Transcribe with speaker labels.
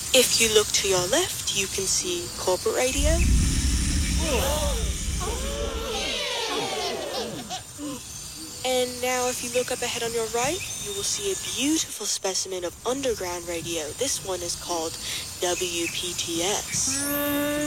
Speaker 1: If you look to your left, you can see corporate radio. And now if you look up ahead on your right, you will see a beautiful specimen of underground radio. This one is called WPTS.